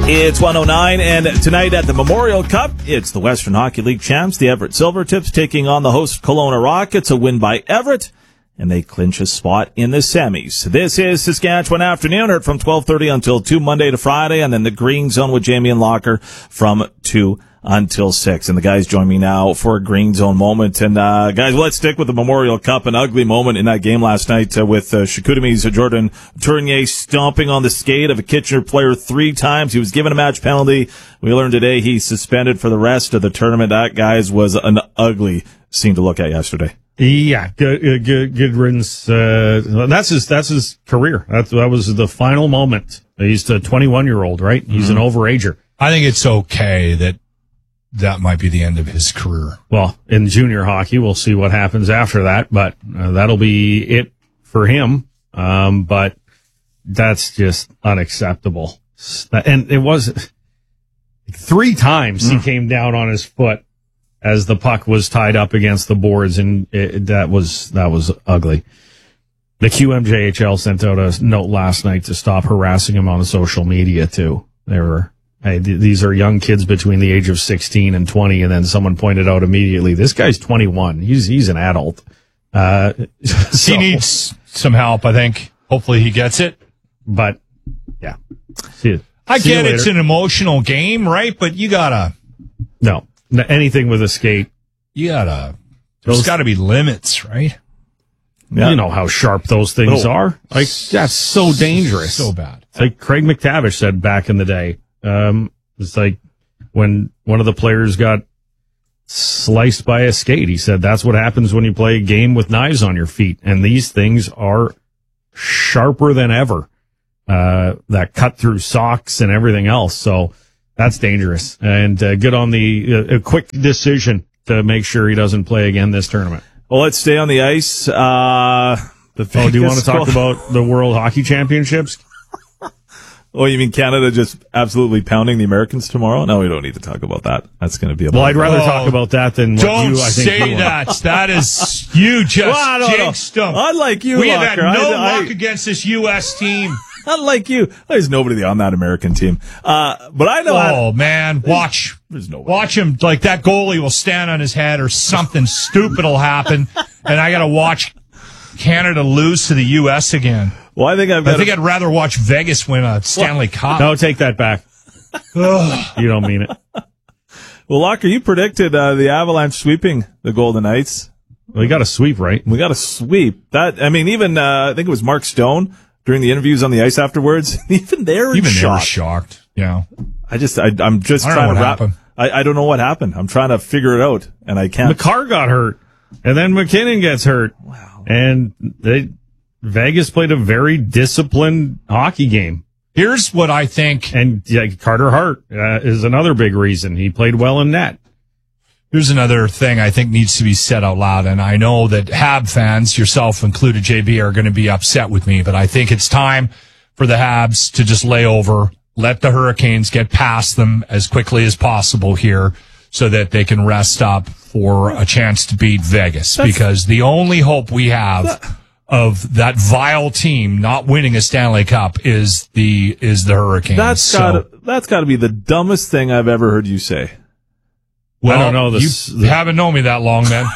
It's 109, and tonight at the Memorial Cup, it's the Western Hockey League champs, the Everett Silvertips, taking on the host Kelowna Rockets. A win by Everett, and they clinch a spot in the semis. This is Saskatchewan Afternoon, heard from 12:30 until 2 Monday to Friday, and then the Green Zone with Jamie and Locker from 2 until 6. And the guys join me now for a Green Zone moment. And guys, let's stick with the Memorial Cup. An ugly moment in that game last night with Chicoutimi's Jordan Tournier stomping on the skate of a Kitchener player 3 times. He was given a match penalty. We learned today he's suspended for the rest of the tournament. That, guys, was an ugly scene to look at yesterday. Yeah, good riddance. That's his career. That was the final moment. He's a 21-year-old, right? He's an overager. I think it's okay that might be the end of his career. Well, in junior hockey, we'll see what happens after that, but that'll be it for him. But that's just unacceptable. And it was 3 times he came down on his foot as the puck was tied up against the boards, and that was ugly. The QMJHL sent out a note last night to stop harassing him on social media too. These are young kids between the age of 16 and 20, and then someone pointed out immediately, this guy's 21. He's an adult. He needs some help, I think. Hopefully he gets it. But, yeah. I get it's an emotional game, right? But you gotta... No. Anything with a skate. There's gotta be limits, right? Yeah. You know how sharp those things are. Like, that's so dangerous. So bad. It's like Craig McTavish said back in the day. It's like when one of the players got sliced by a skate. He said that's what happens when you play a game with knives on your feet. And these things are sharper than ever. That cut through socks and everything else. So that's dangerous. And good on a quick decision to make sure he doesn't play again this tournament. Well, let's stay on the ice. Do you want to talk about the World Hockey Championships? Oh, you mean Canada just absolutely pounding the Americans tomorrow? No, we don't need to talk about that. That's going to be I'd rather talk about that than what don't you, I think. Don't say that. That is, you just jinxed them. Unlike you, we have had Locker. no luck against this U.S. team. Unlike you. There's nobody on that American team. But I know. Oh, man. Watch. There's no way. Watch him. Like, that goalie will stand on his head or something stupid will happen. And I got to watch Canada lose to the U.S. again. Well, I think I'd rather watch Vegas win a Stanley Cup. No, take that back. You don't mean it. Well, Locker, you predicted the Avalanche sweeping the Golden Knights. Well, you got a sweep, right? We got a sweep. That, I mean, even I think it was Mark Stone during the interviews on the ice afterwards. Even they were shocked. Yeah. I'm just trying to wrap. I don't know what happened. I'm trying to figure it out, and I can't. McCarr got hurt, and then McKinnon gets hurt. Wow. And Vegas played a very disciplined hockey game. Here's what I think. And Carter Hart is another big reason. He played well in net. Here's another thing I think needs to be said out loud. And I know that Hab fans, yourself included, JB, are going to be upset with me. But I think it's time for the Habs to just lay over, let the Hurricanes get past them as quickly as possible here so that they can rest up for a chance to beat Vegas. Because the only hope we have of that vile team not winning a Stanley Cup is the Hurricanes. That's got to be the dumbest thing I've ever heard you say. Well, I don't know. You haven't known me that long, man.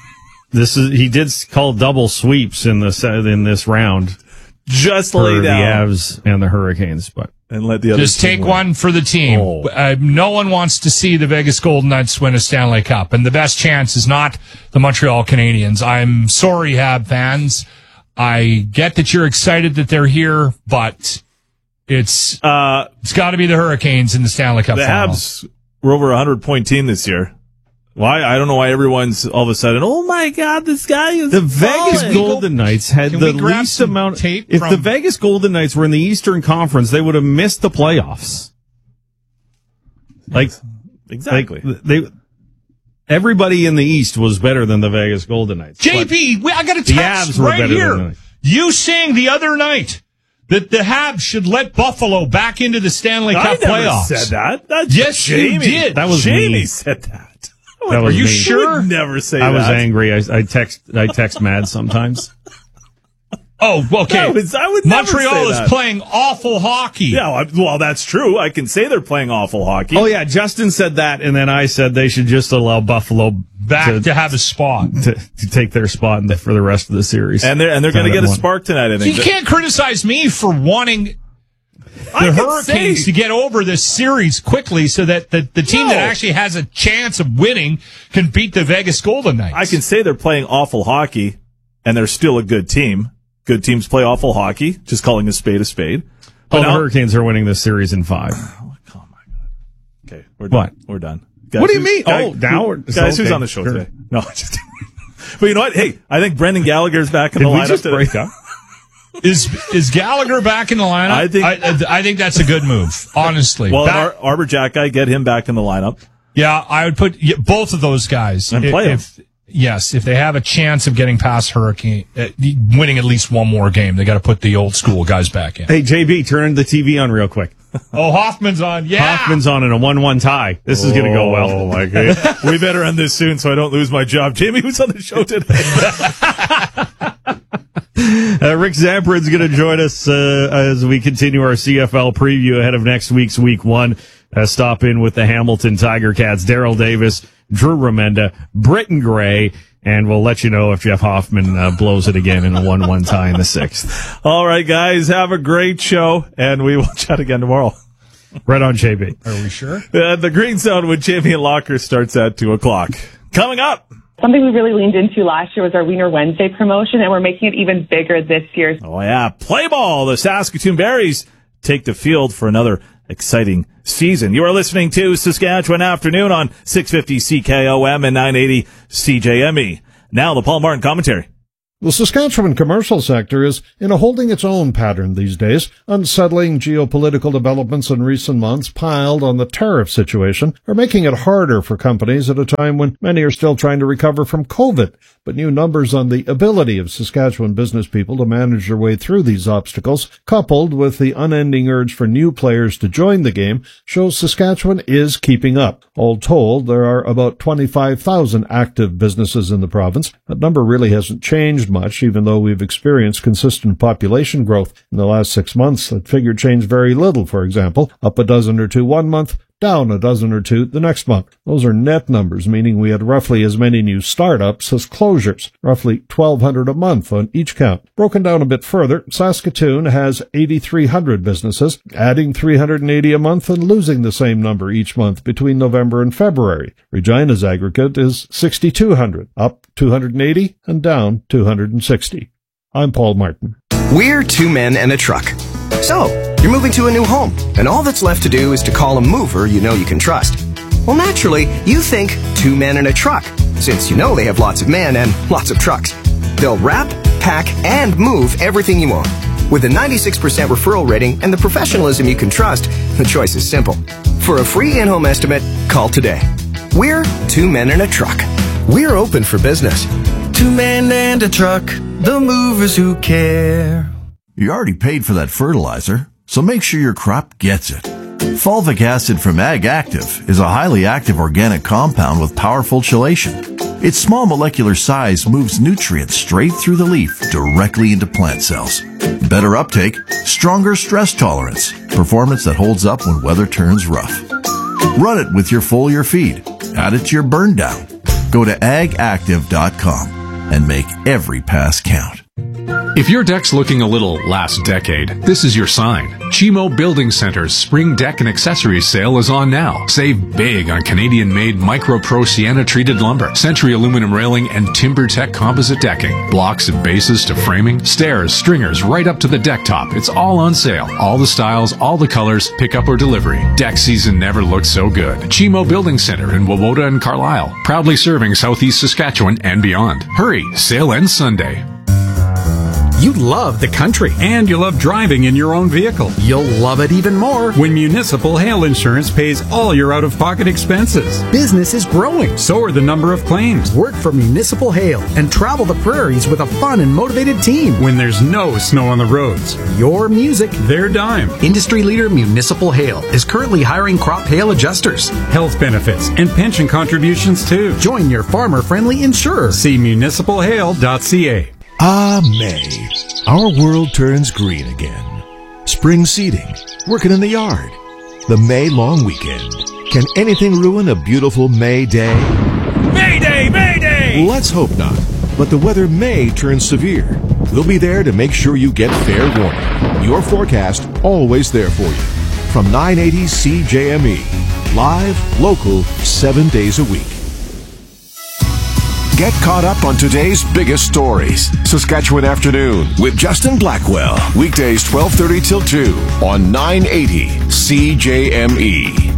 He did call double sweeps in this round. Just for lay down the Avs and the Hurricanes, and let the others just take one for the team. No one wants to see the Vegas Golden Knights win a Stanley Cup, and the best chance is not the Montreal Canadiens. I'm sorry, Hab fans. I get that you're excited that they're here, but it's got to be the Hurricanes in the Stanley Cup final. The Habs were over a 100-point team this year. Why? I don't know why everyone's all of a sudden, oh my God, this guy is the Vegas Golden Knights had the least amount. If the Vegas Golden Knights were in the Eastern Conference, they would have missed the playoffs. Exactly. Everybody in the East was better than the Vegas Golden Knights. JP, I got a text right here. You saying the other night that the Habs should let Buffalo back into the Stanley Cup playoffs. I never said that. Yes, Jamie. You did. That was Jamie me. said that. Are you sure? I would never say that. I was angry. I text Mad sometimes. Oh, okay. I would never Montreal say is that. playing awful hockey. Yeah, well, that's true. I can say they're playing awful hockey. Oh, yeah, Justin said that, and then I said they should just allow Buffalo Back to have a spot. to take their spot for the rest of the series. And they're going to get a spark tonight, I think. You can't criticize me for wanting the Hurricanes to get over this series quickly so that the team that actually has a chance of winning can beat the Vegas Golden Knights. I can say they're playing awful hockey, and they're still a good team. Good teams play awful hockey, just calling a spade a spade. But the Hurricanes are winning this series in 5. Oh, my God. Okay, we're done. What? We're done. Guys, What do you mean? Guys, who's on the show today? No, just kidding. But you know what? Hey, I think Brendan Gallagher's back in the lineup today. Break up? Is Gallagher back in the lineup? I think that's a good move, honestly. Well, Arbor Jack guy, get him back in the lineup. Yeah, I would put both of those guys. And play them. Yes, if they have a chance of getting past Hurricane, winning at least one more game, they got to put the old school guys back in. Hey, JB, turn the TV on real quick. Oh, Hoffman's on. Yeah. Hoffman's on in a 1-1 tie. This is going to go well. Oh, my God. We better end this soon so I don't lose my job. Jamie, who's on the show today? Rick Zamperin's going to join us as we continue our CFL preview ahead of next week's Week 1. Stop in with the Hamilton Tiger Cats, Daryl Davis, Drew Remenda, Britton Gray, and we'll let you know if Jeff Hoffman blows it again in a 1-1 tie in the 6th. All right, guys, have a great show, and we will chat again tomorrow. Right on, JB. Are we sure? The Green Zone with Jamie and Locker starts at 2 o'clock. Coming up. Something we really leaned into last year was our Wiener Wednesday promotion, and we're making it even bigger this year. Oh, yeah. Play ball. The Saskatoon Berries take the field for another exciting season. You are listening to Saskatchewan Afternoon on 650 CKOM and 980 CJME. Now the Paul Martin commentary. The Saskatchewan commercial sector is in a holding its own pattern these days. Unsettling geopolitical developments in recent months piled on the tariff situation are making it harder for companies at a time when many are still trying to recover from COVID. But new numbers on the ability of Saskatchewan business people to manage their way through these obstacles, coupled with the unending urge for new players to join the game, shows Saskatchewan is keeping up. All told, there are about 25,000 active businesses in the province. That number really hasn't changed much, even though we've experienced consistent population growth in the last 6 months. That figure changed very little, for example, up a dozen or two one month, down a dozen or two the next month. Those are net numbers, meaning we had roughly as many new startups as closures, roughly 1,200 a month on each count. Broken down a bit further, Saskatoon has 8,300 businesses, adding 380 a month and losing the same number each month between November and February. Regina's aggregate is 6,200, up 280 and down 260. I'm Paul Martin. We're 2 men and a truck. So, you're moving to a new home, and all that's left to do is to call a mover you know you can trust. Well, naturally, you think 2 men and a truck, since you know they have lots of men and lots of trucks. They'll wrap, pack, and move everything you own. With a 96% referral rating and the professionalism you can trust, the choice is simple. For a free in-home estimate, call today. We're 2 men and a truck. We're open for business. 2 men and a truck, the movers who care. You already paid for that fertilizer, so make sure your crop gets it. Fulvic acid from Ag Active is a highly active organic compound with powerful chelation. Its small molecular size moves nutrients straight through the leaf directly into plant cells. Better uptake, stronger stress tolerance, performance that holds up when weather turns rough. Run it with your foliar feed. Add it to your burn down. Go to agactive.com and make every pass count. If your deck's looking a little last decade, this is your sign. Chimo Building Center's Spring Deck and Accessories sale is on now. Save big on Canadian-made Micro Pro Sienna-treated lumber, Century aluminum railing, and TimberTech composite decking. Blocks and bases to framing, stairs, stringers, right up to the deck top. It's all on sale. All the styles, all the colors, pickup or delivery. Deck season never looked so good. Chimo Building Center in Wawota and Carlisle. Proudly serving Southeast Saskatchewan and beyond. Hurry, sale ends Sunday. You love the country. And you love driving in your own vehicle. You'll love it even more when Municipal Hail Insurance pays all your out-of-pocket expenses. Business is growing. So are the number of claims. Work for Municipal Hail and travel the prairies with a fun and motivated team. When there's no snow on the roads. Your music, their dime. Industry leader Municipal Hail is currently hiring crop hail adjusters. Health benefits and pension contributions too. Join your farmer-friendly insurer. See municipalhail.ca. Ah, May. Our world turns green again. Spring seeding, working in the yard. The May long weekend. Can anything ruin a beautiful May day? Mayday! Mayday! Let's hope not. But the weather may turn severe. We'll be there to make sure you get fair warning. Your forecast always there for you. From 980 CJME. Live, local, 7 days a week. Get caught up on today's biggest stories. Saskatchewan Afternoon with Justin Blackwell. Weekdays 12:30 till 2 on 980 CJME.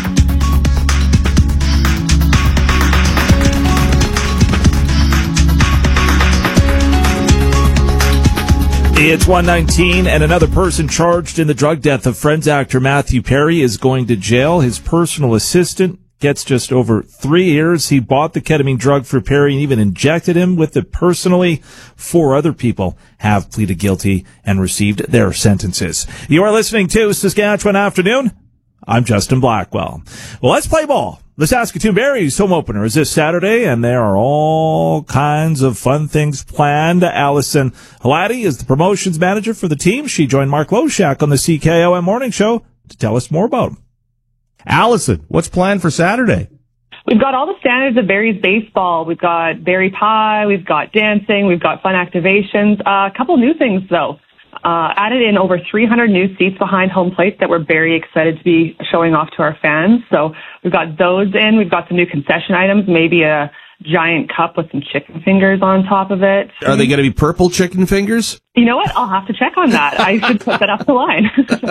It's 1:19, and another person charged in the drug death of Friends actor Matthew Perry is going to jail. His personal assistant gets just over 3 years. He bought the ketamine drug for Perry and even injected him with it personally. 4 other people have pleaded guilty and received their sentences. You are listening to Saskatchewan Afternoon. I'm Justin Blackwell. Well, let's play ball. The Saskatoon Berries home opener is this Saturday, and there are all kinds of fun things planned. Allison Halati is the promotions manager for the team. She joined Mark Loshak on the CKOM Morning Show to tell us more about them. Allison, what's planned for Saturday? We've got all the standards of Berries baseball. We've got berry pie, we've got dancing, we've got fun activations. A couple new things, though. Added in over 300 new seats behind home plate that we're very excited to be showing off to our fans. So we've got those in. We've got some new concession items, maybe a giant cup with some chicken fingers on top of it. Are they going to be purple chicken fingers? You know what? I'll have to check on that. I should put that up the line.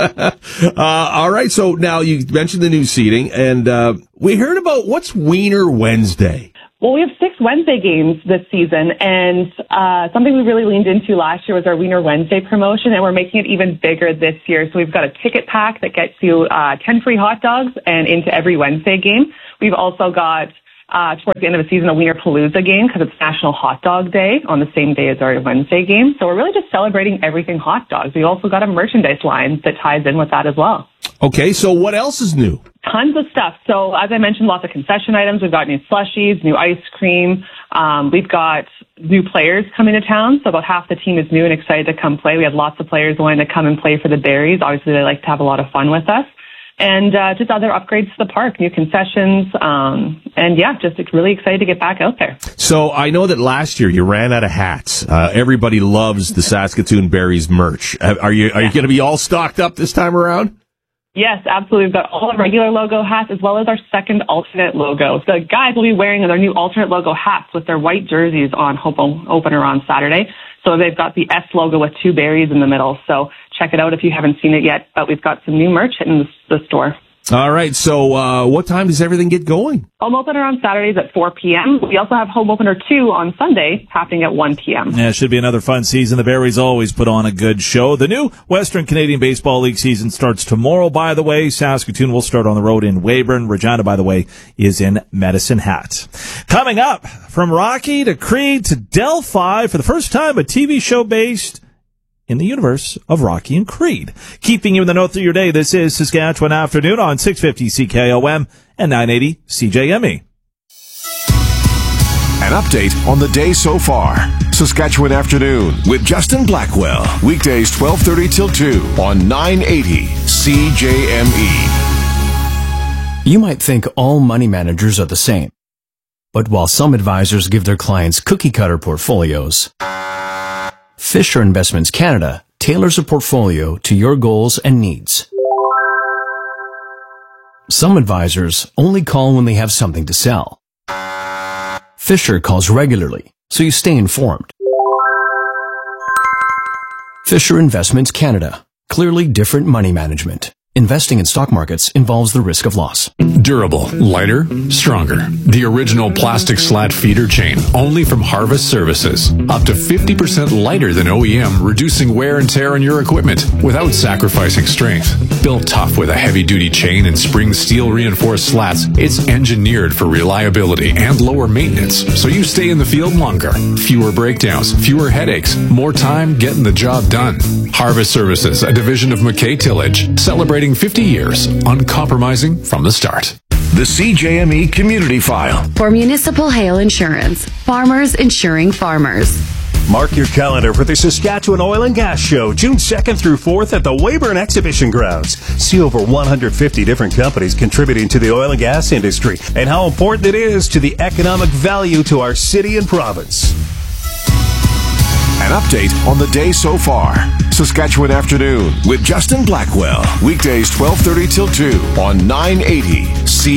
All right. So now you mentioned the new seating, and we heard about what's Wiener Wednesday. Well, we have 6 Wednesday games this season, and something we really leaned into last year was our Wiener Wednesday promotion, and we're making it even bigger this year. So we've got a ticket pack that gets you 10 free hot dogs and into every Wednesday game. We've also got, towards the end of the season, a Wiener Palooza game because it's National Hot Dog Day on the same day as our Wednesday game. So we're really just celebrating everything hot dogs. We also got a merchandise line that ties in with that as well. Okay, so what else is new? Tons of stuff. So as I mentioned, lots of concession items. We've got new slushies, new ice cream. We've got new players coming to town. So about half the team is new and excited to come play. We have lots of players wanting to come and play for the Berries. Obviously, they like to have a lot of fun with us. And just other upgrades to the park, new concessions. And yeah, just really excited to get back out there. So I know that last year you ran out of hats. Everybody loves the Saskatoon Berries merch. Are you going to be all stocked up this time around? Yes, absolutely. We've got all the regular logo hats as well as our second alternate logo. The guys will be wearing their new alternate logo hats with their white jerseys on home opener on Saturday. So they've got the S logo with 2 berries in the middle. So check it out if you haven't seen it yet. But we've got some new merch in the store. All right. So what time does everything get going? Home opener on Saturdays at 4 p.m. We also have home opener 2 on Sunday happening at 1 p.m. Yeah, it should be another fun season. The Berries always put on a good show. The new Western Canadian Baseball League season starts tomorrow, by the way. Saskatoon will start on the road in Weyburn. Regina, by the way, is in Medicine Hat. Coming up, from Rocky to Creed to Delphi, for the first time, a TV show based in the universe of Rocky and Creed. Keeping you in the know through your day, this is Saskatchewan Afternoon on 650 CKOM and 980 CJME. An update on the day so far. Saskatchewan Afternoon with Justin Blackwell. Weekdays 12:30 till 2 on 980 CJME. You might think all money managers are the same. But while some advisors give their clients cookie-cutter portfolios, Fisher Investments Canada tailors a portfolio to your goals and needs. Some advisors only call when they have something to sell. Fisher calls regularly, so you stay informed. Fisher Investments Canada. Clearly different money management. Investing in stock markets involves the risk of loss. Durable, lighter, stronger. The original plastic slat feeder chain, only from Harvest Services. Up to 50% lighter than OEM, reducing wear and tear on your equipment without sacrificing strength. Built tough with a heavy-duty chain and spring steel reinforced slats, it's engineered for reliability and lower maintenance, so you stay in the field longer. Fewer breakdowns, fewer headaches, more time getting the job done. Harvest Services, a division of McKay Tillage, celebrating 50 years, uncompromising from the start. The CJME Community File. For municipal hail insurance, farmers insuring farmers. Mark your calendar for the Saskatchewan Oil and Gas Show, June 2nd through 4th at the Weyburn Exhibition Grounds. See over 150 different companies contributing to the oil and gas industry and how important it is to the economic value to our city and province. An update on the day so far. Saskatchewan Afternoon with Justin Blackwell. Weekdays 12:30 till 2 on 980 C.